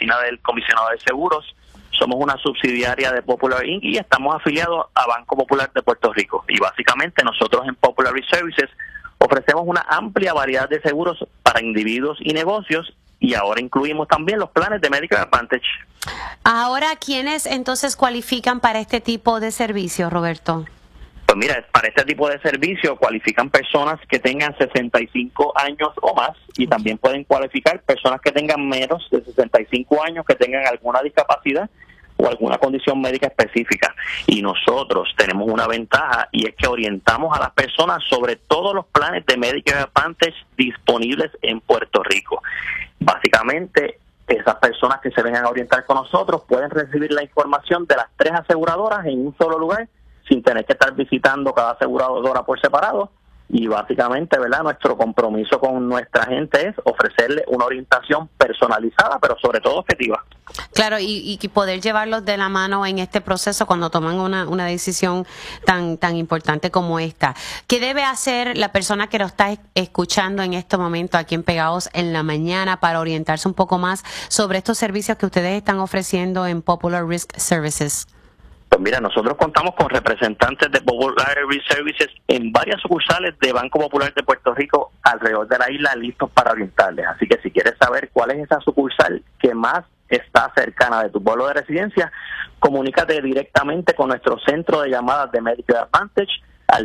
oficina del comisionado de seguros. Somos una subsidiaria de Popular Inc. y estamos afiliados a Banco Popular de Puerto Rico. Y básicamente nosotros en Popular Risk Services ofrecemos una amplia variedad de seguros para individuos y negocios, y ahora incluimos también los planes de Medicare Advantage. Ahora, ¿quiénes entonces cualifican para este tipo de servicio, Roberto? Pues mira, para este tipo de servicio cualifican personas que tengan 65 años o más, y también pueden cualificar personas que tengan menos de 65 años, que tengan alguna discapacidad o alguna condición médica específica. Y nosotros tenemos una ventaja, y es que orientamos a las personas sobre todos los planes de Medicare Advantage disponibles en Puerto Rico. Básicamente, esas personas que se vengan a orientar con nosotros pueden recibir la información de las 3 aseguradoras en un solo lugar, sin tener que estar visitando cada aseguradora por separado. Y básicamente, ¿verdad?, nuestro compromiso con nuestra gente es ofrecerle una orientación personalizada, pero sobre todo objetiva. Claro, y poder llevarlos de la mano en este proceso cuando toman una decisión tan importante como esta. ¿Qué debe hacer la persona que lo está escuchando en este momento aquí en Pegados en la Mañana para orientarse un poco más sobre estos servicios que ustedes están ofreciendo en Popular Risk Services? Pues mira, nosotros contamos con representantes de Popular Risk Services en varias sucursales de Banco Popular de Puerto Rico alrededor de la isla, listos para orientarles. Así que si quieres saber cuál es esa sucursal que más está cercana de tu pueblo de residencia, comunícate directamente con nuestro centro de llamadas de Medicare Advantage al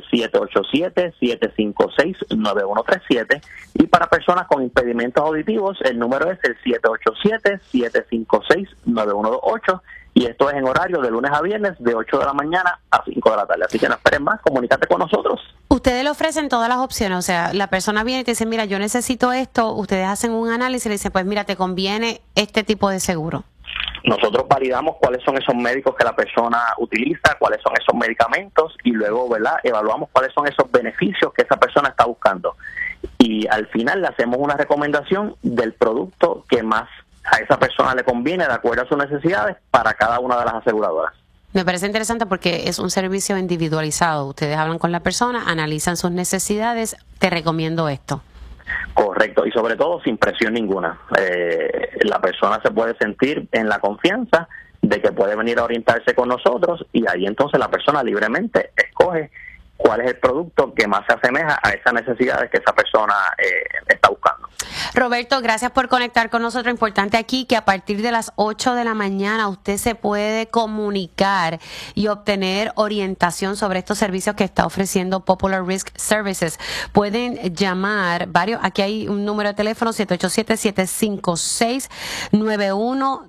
787-756-9137, y para personas con impedimentos auditivos el número es el 787-756-9128, y esto es en horario de lunes a viernes de 8 de la mañana a 5 de la tarde. Así que no esperes más, comunícate con nosotros. Ustedes le ofrecen todas las opciones, o sea, la persona viene y te dice, mira, yo necesito esto, ustedes hacen un análisis y le dicen, pues mira, te conviene este tipo de seguro. Nosotros validamos cuáles son esos médicos que la persona utiliza, cuáles son esos medicamentos, y luego, ¿verdad?, evaluamos cuáles son esos beneficios que esa persona está buscando. Y al final le hacemos una recomendación del producto que más a esa persona le conviene de acuerdo a sus necesidades para cada una de las aseguradoras. Me parece interesante porque es un servicio individualizado. Ustedes hablan con la persona, analizan sus necesidades, te recomiendo esto. Correcto, y sobre todo sin presión ninguna. La persona se puede sentir en la confianza de que puede venir a orientarse con nosotros, y ahí entonces la persona libremente escoge cuál es el producto que más se asemeja a esas necesidades que esa persona está buscando. Roberto, gracias por conectar con nosotros. Importante aquí que a partir de las 8 de la mañana usted se puede comunicar y obtener orientación sobre estos servicios que está ofreciendo Popular Risk Services. Pueden llamar varios, aquí hay un número de teléfono, 787-756-9137,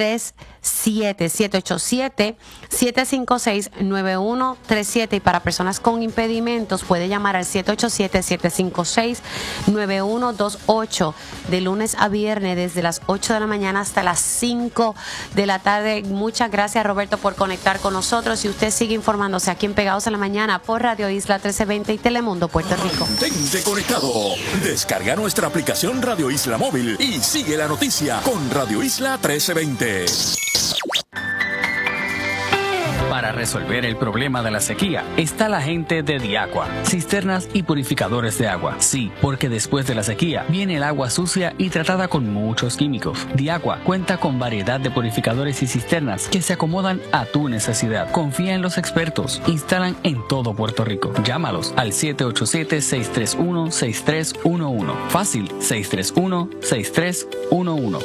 787-756-9137, y para personas con impedimentos puede llamar al 787-756-9128 de lunes a viernes desde las 8 de la mañana hasta las 5 de la tarde. Muchas gracias, Roberto, por conectar con nosotros, y usted sigue informándose aquí en Pegados en la Mañana por Radio Isla 1320 y Telemundo Puerto Rico. Mantente conectado. Descarga nuestra aplicación Radio Isla Móvil y sigue la noticia con Radio Isla 1320. Para resolver el problema de la sequía está la gente de Diaqua, cisternas y purificadores de agua. Sí, porque después de la sequía viene el agua sucia y tratada con muchos químicos. Diaqua cuenta con variedad de purificadores y cisternas que se acomodan a tu necesidad. Confía en los expertos. Instalan en todo Puerto Rico. Llámalos al 787-631-6311. Fácil, 631-6311.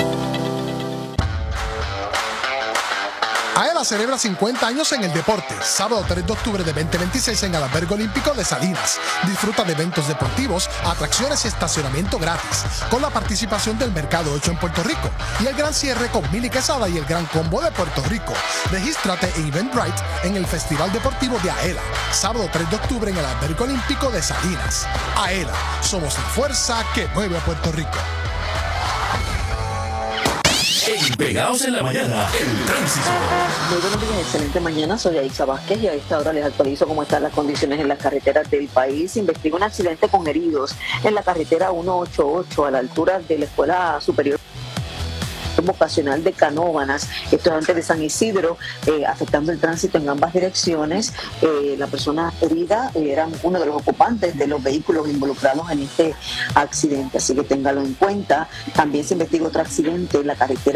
AELA celebra 50 años en el deporte. Sábado 3 de octubre de 2026 en el Albergue Olímpico de Salinas. Disfruta de eventos deportivos, atracciones y estacionamiento gratis, con la participación del Mercado 8 en Puerto Rico y el gran cierre con Mili Quesada y el Gran Combo de Puerto Rico. Regístrate en Eventbrite en el Festival Deportivo de AELA. Sábado 3 de octubre en el Albergue Olímpico de Salinas. AELA, somos la fuerza que mueve a Puerto Rico. Pegados en la Mañana, el tránsito. Muy buenos días, excelente mañana. Soy Aixa Vázquez y a esta hora les actualizo cómo están las condiciones en las carreteras del país. Investiga un accidente con heridos en la carretera 188 a la altura de la Escuela Superior Vocacional de Canóvanas, esto es antes de San Isidro, afectando el tránsito en ambas direcciones. La persona herida era uno de los ocupantes de los vehículos involucrados en este accidente, así que téngalo en cuenta. También se investiga otro accidente en la carretera